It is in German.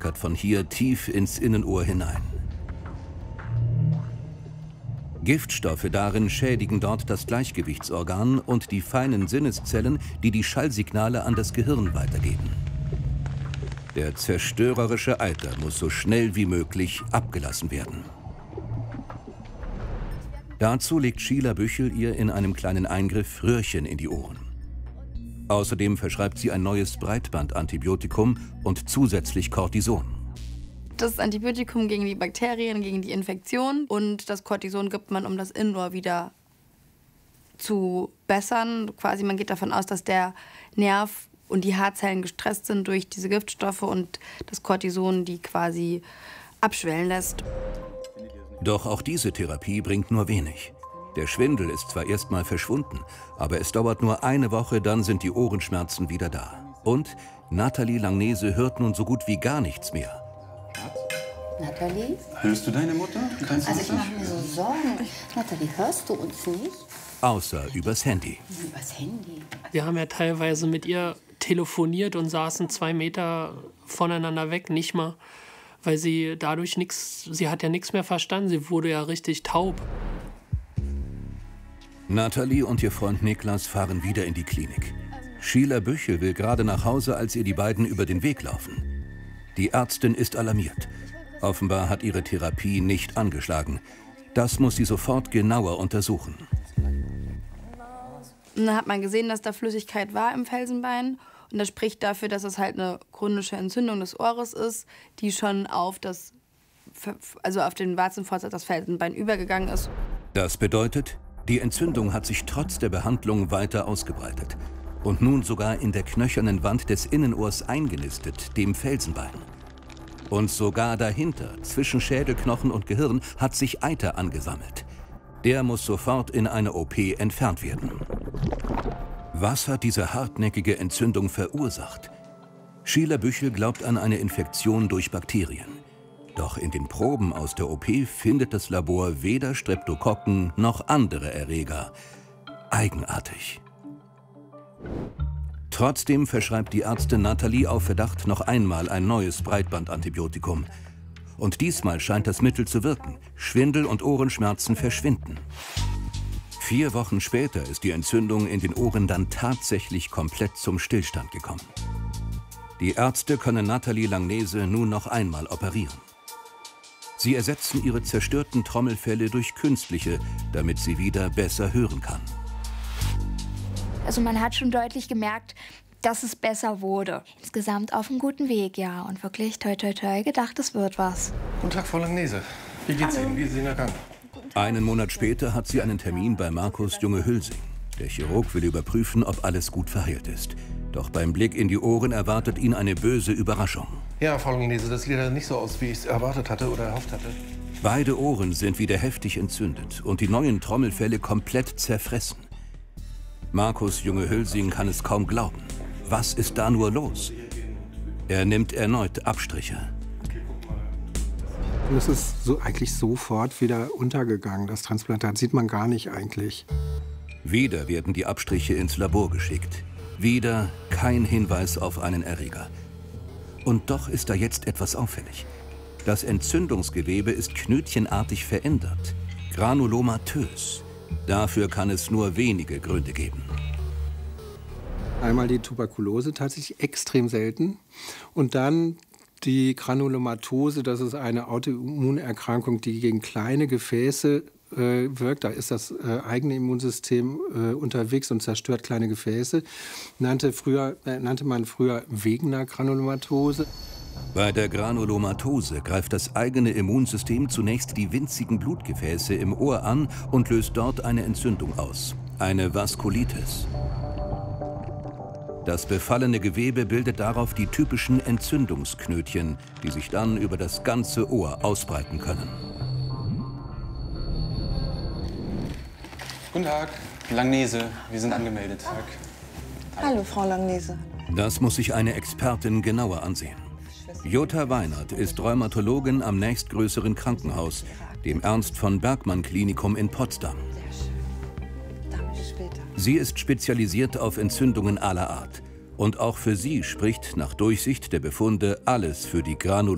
sickert von hier tief ins Innenohr hinein. Giftstoffe darin schädigen dort das Gleichgewichtsorgan und die feinen Sinneszellen, die die Schallsignale an das Gehirn weitergeben. Der zerstörerische Eiter muss so schnell wie möglich abgelassen werden. Dazu legt Sheila Büchel ihr in einem kleinen Eingriff Röhrchen in die Ohren. Außerdem verschreibt sie ein neues Breitbandantibiotikum und zusätzlich Cortison. Das Antibiotikum gegen die Bakterien, gegen die Infektion, und das Cortison gibt man, um das Innenohr wieder zu bessern. Quasi, man geht davon aus, dass der Nerv und die Haarzellen gestresst sind durch diese Giftstoffe und das Cortison die quasi abschwellen lässt. Doch auch diese Therapie bringt nur wenig. Der Schwindel ist zwar erstmal verschwunden, aber es dauert nur eine Woche, dann sind die Ohrenschmerzen wieder da. Und Nathalie Langnese hört nun so gut wie gar nichts mehr. Nathalie? Hörst du deine Mutter? Also ich mache mir so Sorgen. Nathalie, hörst du uns nicht? Außer übers Handy. Übers Handy? Wir haben ja teilweise mit ihr telefoniert und saßen 2 Meter voneinander weg, nicht mal, weil sie dadurch sie hat ja nichts mehr verstanden, sie wurde ja richtig taub. Nathalie und ihr Freund Niklas fahren wieder in die Klinik. Sheila Büchel will gerade nach Hause, als ihr die beiden über den Weg laufen. Die Ärztin ist alarmiert. Offenbar hat ihre Therapie nicht angeschlagen. Das muss sie sofort genauer untersuchen. Und dann hat man gesehen, dass da Flüssigkeit war im Felsenbein. Und das spricht dafür, dass es halt eine chronische Entzündung des Ohres ist, die schon auf den Warzenvorfall, das Felsenbein übergegangen ist. Das bedeutet, die Entzündung hat sich trotz der Behandlung weiter ausgebreitet. Und nun sogar in der knöchernen Wand des Innenohrs eingenistet, dem Felsenbein. Und sogar dahinter, zwischen Schädelknochen und Gehirn, hat sich Eiter angesammelt. Der muss sofort in eine OP entfernt werden. Was hat diese hartnäckige Entzündung verursacht? Sheila Büchel glaubt an eine Infektion durch Bakterien. Doch in den Proben aus der OP findet das Labor weder Streptokokken noch andere Erreger. Eigenartig. Trotzdem verschreibt die Ärztin Nathalie auf Verdacht noch einmal ein neues Breitbandantibiotikum. Und diesmal scheint das Mittel zu wirken. Schwindel und Ohrenschmerzen verschwinden. 4 Wochen später ist die Entzündung in den Ohren dann tatsächlich komplett zum Stillstand gekommen. Die Ärzte können Nathalie Langnese nun noch einmal operieren. Sie ersetzen ihre zerstörten Trommelfelle durch künstliche, damit sie wieder besser hören kann. Also man hat schon deutlich gemerkt, dass es besser wurde. Insgesamt auf einem guten Weg, ja. Und wirklich, toi, toi, toi, gedacht, es wird was. Guten Tag, Frau Langnese. Wie geht's Ihnen? Wie ist Ihnen ergangen? Einen Monat später hat sie einen Termin bei Markus Junge-Hülsing. Der Chirurg will überprüfen, ob alles gut verheilt ist. Doch beim Blick in die Ohren erwartet ihn eine böse Überraschung. Ja, Frau Langnese, das sieht ja nicht so aus, wie ich es erwartet hatte oder erhofft hatte. Beide Ohren sind wieder heftig entzündet und die neuen Trommelfelle komplett zerfressen. Markus Junge-Hülsing kann es kaum glauben. Was ist da nur los? Er nimmt erneut Abstriche. Und es ist eigentlich sofort wieder untergegangen. Das Transplantat sieht man gar nicht eigentlich. Wieder werden die Abstriche ins Labor geschickt. Wieder kein Hinweis auf einen Erreger. Und doch ist da jetzt etwas auffällig. Das Entzündungsgewebe ist knötchenartig verändert, granulomatös. Dafür kann es nur wenige Gründe geben. Einmal die Tuberkulose, tatsächlich extrem selten. Und dann die Granulomatose, das ist eine Autoimmunerkrankung, die gegen kleine Gefäße wirkt. Da ist das eigene Immunsystem unterwegs und zerstört kleine Gefäße. Nannte man früher Wegener Granulomatose. Bei der Granulomatose greift das eigene Immunsystem zunächst die winzigen Blutgefäße im Ohr an und löst dort eine Entzündung aus, eine Vaskulitis. Das befallene Gewebe bildet darauf die typischen Entzündungsknötchen, die sich dann über das ganze Ohr ausbreiten können. Guten Tag, Langnese, wir sind angemeldet. Hallo, Frau Langnese. Das muss sich eine Expertin genauer ansehen. Jutta Weinert ist Rheumatologin am nächstgrößeren Krankenhaus, dem Ernst-von-Bergmann-Klinikum in Potsdam. Sie ist spezialisiert auf Entzündungen aller Art. Und auch für sie spricht nach Durchsicht der Befunde alles für die Granulomatose.